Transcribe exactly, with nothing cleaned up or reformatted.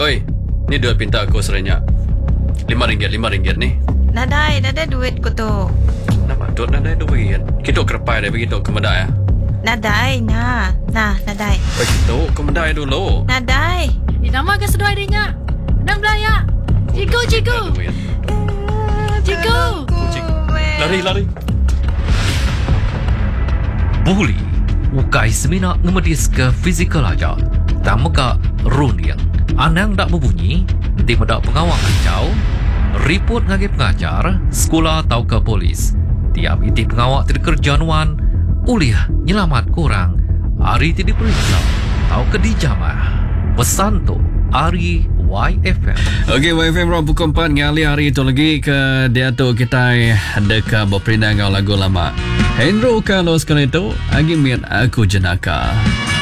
oi. Ni duit pinta aku serenyak. Lima ringgit, lima ringgit ni. Nadai, nadai duit ko to. Kenapa? Duk nadai duit. Kita kerepai dah begitu ke medai. Nadai, na. Nah, nadai. Begitu ke medai dulu. Nadai. Nama ke sedua adanya. Dan belaya. Ciku, ciku. Ciku. Lari, lari. Buli, ukai semina ngemedis ke fizikal aja. Tak meka runiang. Anang tak berbunyi, nanti medak pengawal kacau. Report ngagi pengajar, sekolah atau ke polis. Tiap inti pengawal tidak kerja nuan, uliah nyelamat kurang. Hari tidak diperiksa, atau ke dijamah. Pesan tu, Ari Y F M. Okey, Y F M Rock pukul empat ngali hari itu lagi ke dia tu kita dekat berperindah lagu lama. Hendro Carlos kan itu, Agi Mir Aku Jenaka.